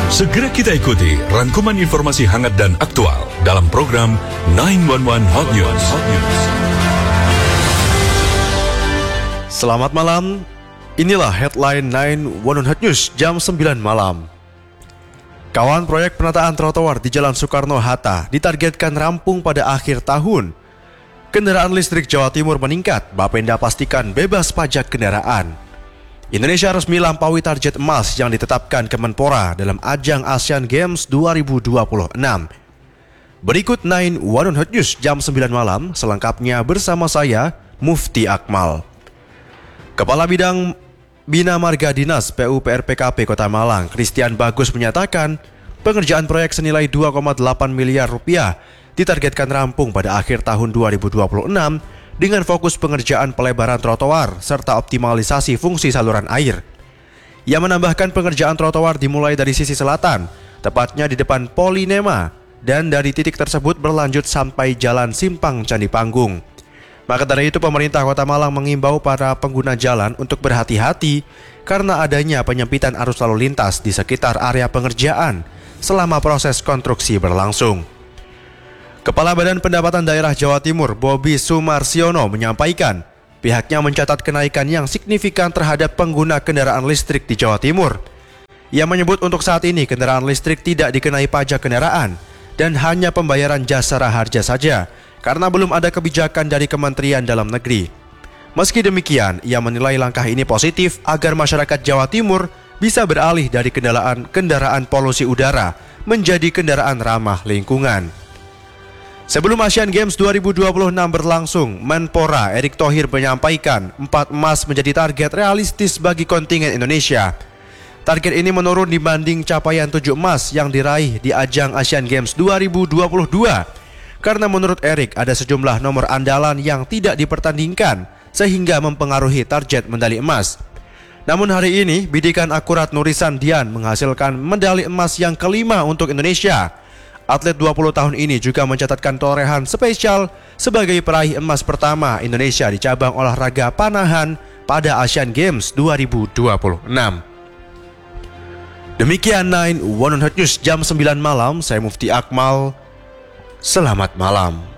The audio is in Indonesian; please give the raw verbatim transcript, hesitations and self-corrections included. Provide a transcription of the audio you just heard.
Segera kita ikuti rangkuman informasi hangat dan aktual dalam program sembilan satu satu Hot News. Selamat malam, inilah headline sembilan satu satu Hot News jam sembilan malam. Kawan proyek penataan trotoar di Jalan Soekarno-Hatta ditargetkan rampung pada akhir tahun. Kendaraan listrik Jawa Timur meningkat, Bapenda pastikan bebas pajak kendaraan. Indonesia resmi lampaui target emas yang ditetapkan Kemenpora dalam ajang Asian Games dua ribu dua puluh enam. Berikut sembilan satu satu Hot News jam sembilan malam, selengkapnya bersama saya, Mufti Akmal. Kepala Bidang Bina Marga Dinas P U P R P K P Kota Malang, Christian Bagus menyatakan, pengerjaan proyek senilai dua koma delapan miliar rupiah ditargetkan rampung pada akhir tahun dua ribu dua puluh enam dengan fokus pengerjaan pelebaran trotoar serta optimalisasi fungsi saluran air. Ia menambahkan pengerjaan trotoar dimulai dari sisi selatan, tepatnya di depan Polinema, dan dari titik tersebut berlanjut sampai Jalan Simpang Candi Panggung. Maka dari itu pemerintah Kota Malang mengimbau para pengguna jalan untuk berhati-hati karena adanya penyempitan arus lalu lintas di sekitar area pengerjaan selama proses konstruksi berlangsung. Kepala Badan Pendapatan Daerah Jawa Timur, Bobi Sumarsiono, menyampaikan pihaknya mencatat kenaikan yang signifikan terhadap pengguna kendaraan listrik di Jawa Timur. Ia menyebut untuk saat ini kendaraan listrik tidak dikenai pajak kendaraan dan hanya pembayaran jasa raharja saja karena belum ada kebijakan dari Kementerian Dalam Negeri. Meski demikian, ia menilai langkah ini positif agar masyarakat Jawa Timur bisa beralih dari kendaraan kendaraan polusi udara menjadi kendaraan ramah lingkungan. Sebelum Asian Games dua ribu dua puluh enam berlangsung, Menpora Erick Thohir menyampaikan empat emas menjadi target realistis bagi kontingen Indonesia. Target ini menurun dibanding capaian tujuh emas yang diraih di ajang Asian Games dua ribu dua puluh dua. Karena menurut Erick ada sejumlah nomor andalan yang tidak dipertandingkan sehingga mempengaruhi target medali emas. Namun hari ini, bidikan akurat Nurisan Dian menghasilkan medali emas yang kelima untuk Indonesia. Atlet dua puluh tahun ini juga mencatatkan torehan spesial sebagai peraih emas pertama Indonesia di cabang olahraga panahan pada Asian Games dua ribu dua puluh enam. Demikian sembilan satu satu Hot News jam sembilan malam, saya Mufti Akmal. Selamat malam.